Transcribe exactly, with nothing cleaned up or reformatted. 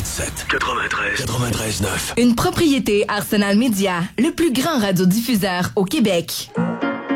huit sept, quatre-vingt-treize, quatre-vingt-treize neuf. Une propriété Arsenal Média, le plus grand radiodiffuseur au Québec.